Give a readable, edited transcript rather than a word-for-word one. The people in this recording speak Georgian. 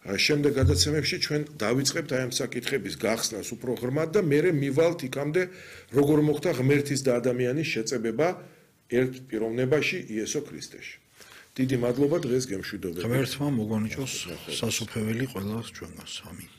შემდეგ გადაცემებში ჩვენ დავიწყებთ აი ამ საკითხების გახსნას უფრო ღრმად და მერე მივალთ იქამდე როგორ მოხდა ღმერთის და ადამიანის შეწებება ერთ პიროვნებაში იესო ქრისტეში. დიდი მადლობა დღეს გემშვიდობებით. ღმერთმა მოგონიჭოს სასופველი ყველას ჩვენგანს. ამინ.